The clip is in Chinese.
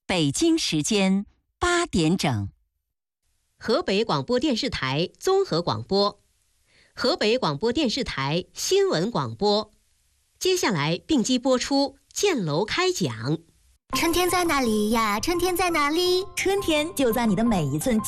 北京时间8点整。 河北广播电视台综合广播，河北广播电视台新闻广播。接下来并机播出建楼开讲。 春天在哪里呀？春天在哪里？ 春天就在你的每一寸